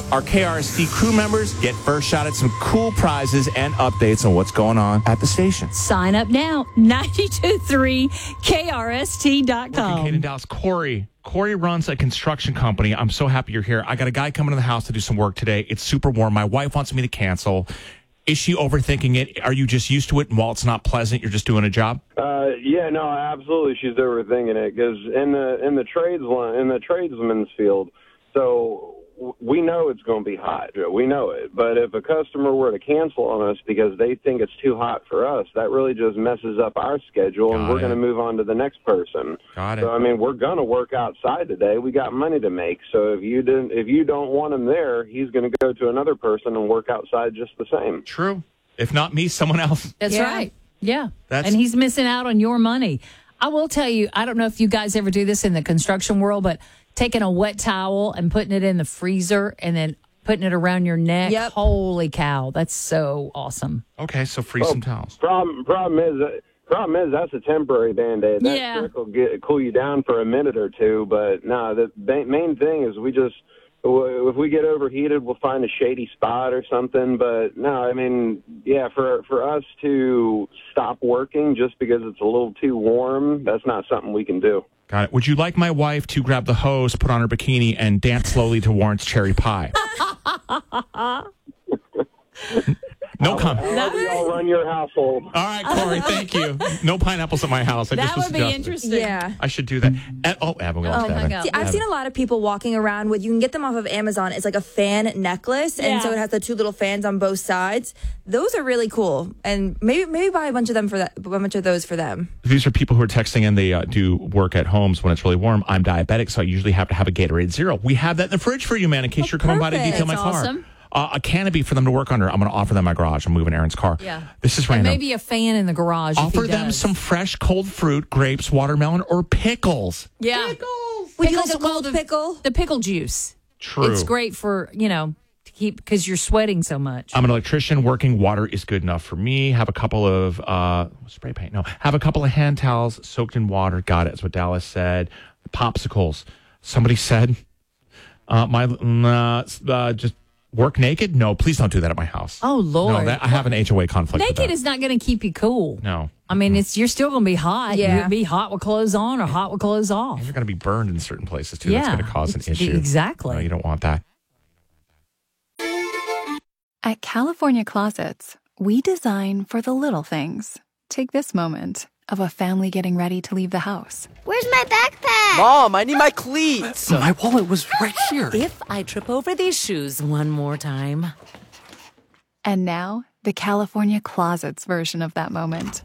Our KRST crew members get first shot at some cool prizes and updates on what's going on at the station. Sign up now, 923krst.com. Kate in Dallas. Corey runs a construction company. I'm so happy you're here. I got a guy coming to the house to do some work today. It's super warm. My wife wants me to cancel. Is she overthinking it? Are you just used to it, and while it's not pleasant, you're just doing a job? Yeah, no, absolutely. She's overthinking it because in the tradesman's field, so we know it's going to be hot. We know it. But if a customer were to cancel on us because they think it's too hot for us, that really just messes up our schedule, and we're going to move on to the next person. Got it. So, I mean, we're going to work outside today. We got money to make. So if you don't want him there, he's going to go to another person and work outside just the same. True. If not me, someone else. That's right. Yeah. And he's missing out on your money. I will tell you, I don't know if you guys ever do this in the construction world, but taking a wet towel and putting it in the freezer and then putting it around your neck. Yep. Holy cow. That's so awesome. Okay, so freeze some towels. Problem is that's a temporary Band-Aid. That trick will cool you down for a minute or two, but no, the main thing is if we get overheated, we'll find a shady spot or something. But no, I mean, yeah, for us to stop working just because it's a little too warm, that's not something we can do. Got it. Would you like my wife to grab the hose, put on her bikini, and dance slowly to Warren's cherry pie? No comment. I'll run your household. All right, Corey, thank you. No pineapples at my house. That would be interesting. Yeah. I should do that. Evan, we lost my Evan. God. See, I've seen a lot of people walking around with, you can get them off of Amazon. It's like a fan necklace, and so it has the two little fans on both sides. Those are really cool, and maybe buy a bunch of those for them. These are people who are texting in. They do work at homes when it's really warm. I'm diabetic, so I usually have to have a Gatorade Zero. We have that in the fridge for you, man, in case you're coming by to detail my car. Awesome. A canopy for them to work under. I'm going to offer them my garage. I'm moving Aaron's car. Yeah. This is And random. maybe a fan in the garage. Offer them some fresh cold fruit, grapes, watermelon, or pickles. Yeah. Would you Pickles like a are cold called pickle? The pickle juice. True. It's great for, to keep, because you're sweating so much. I'm an electrician. Working water is good enough for me. Have a couple of spray paint. No, have a couple of hand towels soaked in water. Got it. That's what Dallas said. Popsicles. Somebody said, just work naked? No, please don't do that at my house. Oh, Lord. No, I have an HOA conflict with Naked that. is not going to keep you cool. No. I mean, you're still going to be hot. Yeah. You're going to be hot with clothes on or hot with clothes off. And you're going to be burned in certain places, too. That's going to cause an issue. Exactly. No, you don't want that. At California Closets, we design for the little things. Take this moment of a family getting ready to leave the house. Where's my backpack? Mom, I need my cleats. My wallet was right here. If I trip over these shoes one more time. And now, the California Closets version of that moment.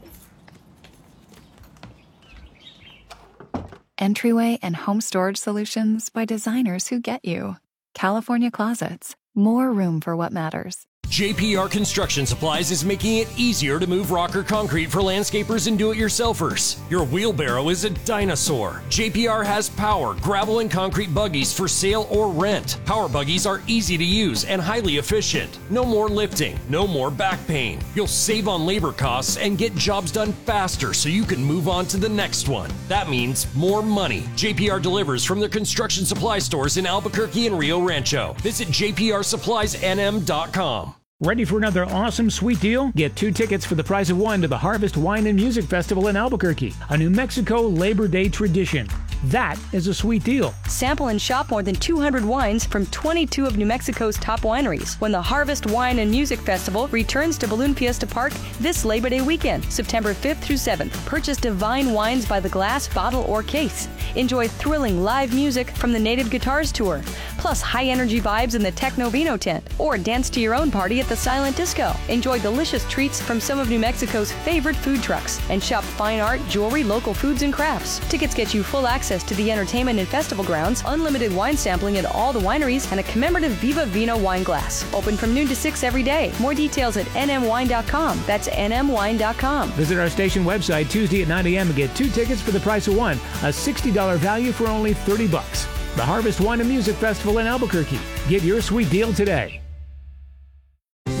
Entryway and home storage solutions by designers who get you. California Closets. More room for what matters. JPR Construction Supplies is making it easier to move rock or concrete for landscapers and do-it-yourselfers. Your wheelbarrow is a dinosaur. JPR has power, gravel, and concrete buggies for sale or rent. Power buggies are easy to use and highly efficient. No more lifting, no more back pain. You'll save on labor costs and get jobs done faster so you can move on to the next one. That means more money. JPR delivers from their construction supply stores in Albuquerque and Rio Rancho. Visit jprsuppliesnm.com. Ready for another awesome sweet deal? Get 2 tickets for the price of 1 to the Harvest Wine and Music Festival in Albuquerque, a New Mexico Labor Day tradition. That is a sweet deal. Sample and shop more than 200 wines from 22 of New Mexico's top wineries when the Harvest Wine and Music Festival returns to Balloon Fiesta Park this Labor Day weekend, September 5th through 7th. Purchase divine wines by the glass, bottle, or case. Enjoy thrilling live music from the Native Guitars Tour, plus high-energy vibes in the Techno Vino tent, or dance to your own party at the Silent Disco. Enjoy delicious treats from some of New Mexico's favorite food trucks, and shop fine art, jewelry, local foods, and crafts. Tickets get you full access to the entertainment and festival grounds, unlimited wine sampling at all the wineries, and a commemorative Viva Vino wine glass. Open from noon to 6 every day. More details at nmwine.com. That's nmwine.com. Visit our station website Tuesday at 9 a.m. and get 2 tickets for the price of 1, a $60 value for only $30. The Harvest Wine and Music Festival in Albuquerque. Get your sweet deal today.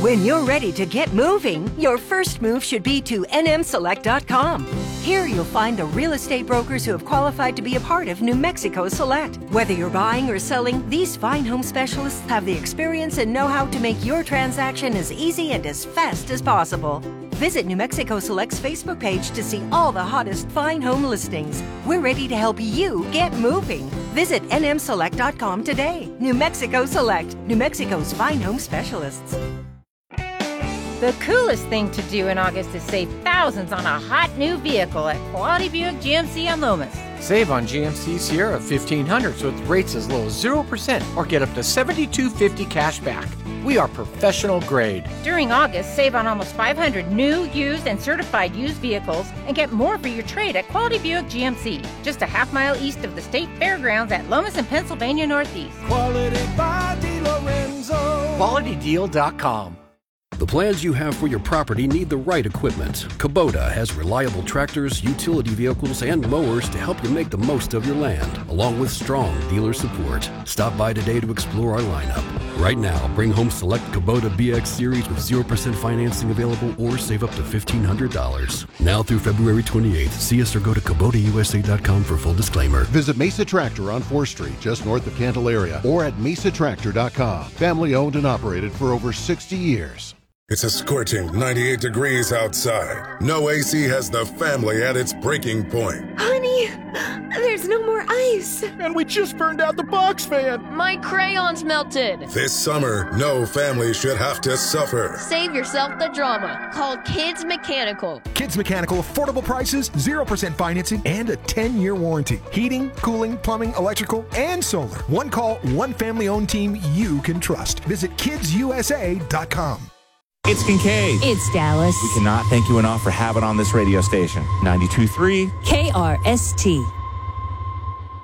When you're ready to get moving, your first move should be to nmselect.com. Here you'll find the real estate brokers who have qualified to be a part of New Mexico Select. Whether you're buying or selling, these fine home specialists have the experience and know-how to make your transaction as easy and as fast as possible. Visit New Mexico Select's Facebook page to see all the hottest fine home listings. We're ready to help you get moving. Visit nmselect.com today. New Mexico Select, New Mexico's fine home specialists. The coolest thing to do in August is save thousands on a hot new vehicle at Quality Buick GMC on Loomis. Save on GMC Sierra 1500 with rates as low as 0% or get up to $72.50 cash back. We are professional grade. During August, save on almost 500 new, used, and certified used vehicles and get more for your trade at Quality Buick GMC, just a half-mile east of the State Fairgrounds at Lomas and Pennsylvania Northeast. Quality by DeLorenzo. QualityDeal.com. The plans you have for your property need the right equipment. Kubota has reliable tractors, utility vehicles, and mowers to help you make the most of your land, along with strong dealer support. Stop by today to explore our lineup. Right now, bring home select Kubota BX Series with 0% financing available or save up to $1,500. Now through February 28th, see us or go to KubotaUSA.com for full disclaimer. Visit Mesa Tractor on 4th Street, just north of Candelaria, or at mesatractor.com. Family owned and operated for over 60 years. It's a scorching 98 degrees outside. No AC has the family at its breaking point. Honey, there's no more ice. And we just burned out the box fan. My crayons melted. This summer, no family should have to suffer. Save yourself the drama. Call Kids Mechanical. Kids Mechanical, affordable prices, 0% financing, and a 10-year warranty. Heating, cooling, plumbing, electrical, and solar. One call, one family-owned team you can trust. Visit kidsusa.com. It's Kincaid. It's Dallas. We cannot thank you enough for having on this radio station. 92.3 KRST.